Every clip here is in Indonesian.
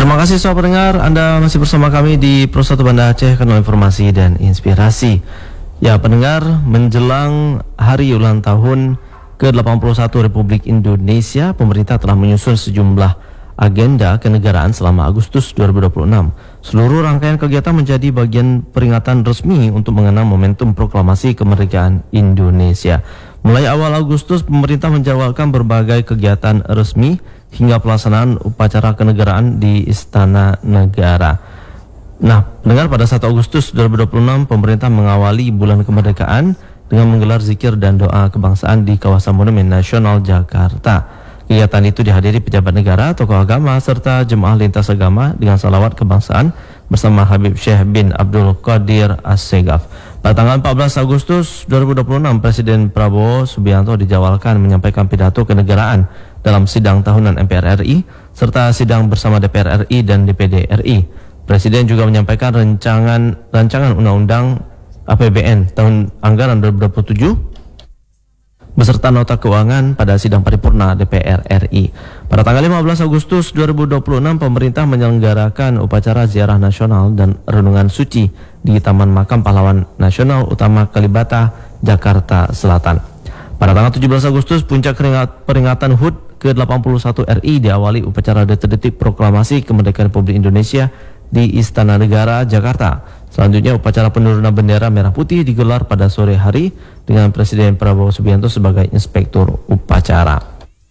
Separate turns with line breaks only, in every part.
Terima kasih sahabat pendengar, Anda masih bersama kami di Pro 1 Banda Aceh, kanal informasi dan inspirasi. Ya pendengar, menjelang hari ulang tahun ke-81 Republik Indonesia, pemerintah telah menyusun sejumlah agenda kenegaraan selama Agustus 2026. Seluruh rangkaian kegiatan menjadi bagian peringatan resmi untuk mengenang momentum proklamasi kemerdekaan Indonesia. Mulai awal Agustus, pemerintah menjadwalkan berbagai kegiatan resmi hingga pelaksanaan upacara kenegaraan di Istana Negara. Nah, pendengar, pada 1 Agustus 2026, pemerintah mengawali bulan kemerdekaan dengan menggelar zikir dan doa kebangsaan di kawasan Monumen Nasional Jakarta. Kegiatan itu dihadiri pejabat negara, tokoh agama, serta jemaah lintas agama dengan salawat kebangsaan bersama Habib Syekh bin Abdul Qadir As-Segaf. Pada tanggal 14 Agustus 2026, Presiden Prabowo Subianto dijadwalkan menyampaikan pidato kenegaraan dalam sidang tahunan MPR RI serta sidang bersama DPR RI dan DPD RI. Presiden juga menyampaikan rancangan undang-undang APBN tahun anggaran 2027 beserta nota keuangan pada sidang paripurna DPR RI. Pada tanggal 15 Agustus 2026, pemerintah menyelenggarakan upacara ziarah nasional dan renungan suci di Taman Makam Pahlawan Nasional Utama Kalibata, Jakarta Selatan. Pada tanggal 17 Agustus, puncak peringatan HUT ke-81 RI diawali upacara detik-detik proklamasi kemerdekaan Republik Indonesia di Istana Negara, Jakarta. Selanjutnya, upacara penurunan bendera merah putih digelar pada sore hari dengan Presiden Prabowo Subianto sebagai inspektur upacara.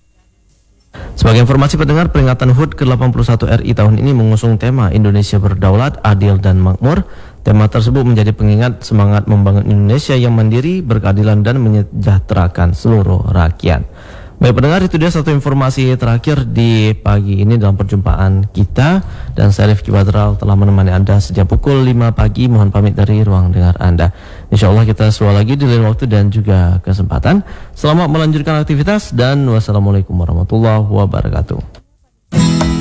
Sebagai informasi pendengar, peringatan HUT ke-81 RI tahun ini mengusung tema Indonesia Berdaulat, Adil dan Makmur. Tema tersebut menjadi pengingat semangat membangun Indonesia yang mandiri, berkeadilan dan menyejahterakan seluruh rakyat. Baik pendengar, itu dia satu informasi terakhir di pagi ini dalam perjumpaan kita, dan saya Rifki Badral telah menemani Anda sejak pukul 5 pagi. Mohon pamit dari ruang dengar Anda. InsyaAllah kita selalu lagi di lain waktu dan juga kesempatan. Selamat melanjutkan aktivitas dan wassalamualaikum warahmatullahi wabarakatuh.